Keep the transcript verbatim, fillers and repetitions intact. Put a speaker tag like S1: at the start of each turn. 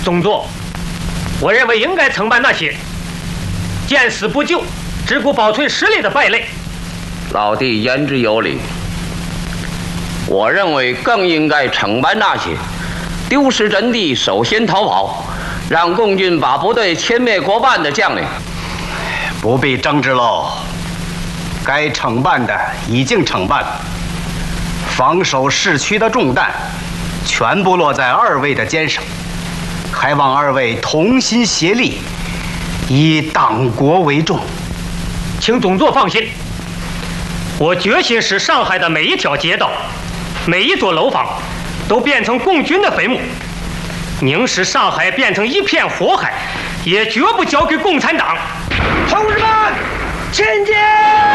S1: 总座，我认为应该惩办那些见死不救、只顾保存实力的败类。
S2: 老弟言之有理，我认为更应该惩办那些丢失阵地、首先逃跑，让共军把部队歼灭过半的将领。
S3: 不必争执喽，该惩办的已经惩办了，防守市区的重担全部落在二位的肩上，还望二位同心协力，以党国为重。
S1: 请总座放心，我决心使上海的每一条街道、每一座楼房都变成共军的坟墓，宁使上海变成一片火海，也绝不交给共产党。
S4: 同志们，前进！